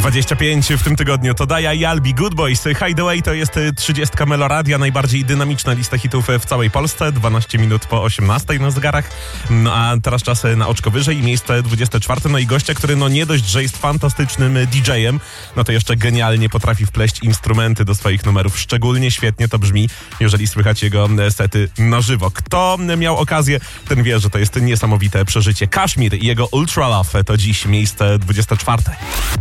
25 w tym tygodniu to Daja i Albi, Good Boys. Hideaway to jest 30 Meloradia, najbardziej dynamiczna lista hitów w całej Polsce. 12 minut po 18 na zegarach. No a teraz czas na oczko wyżej, miejsce 24. No i gościa, który nie dość, że jest fantastycznym DJ-em, no to jeszcze genialnie potrafi wpleść instrumenty do swoich numerów. Szczególnie świetnie to brzmi, jeżeli słychać jego sety na żywo. Kto miał okazję, ten wie, że to jest niesamowite przeżycie. Kashmir i jego Ultra Love to dziś miejsce 24.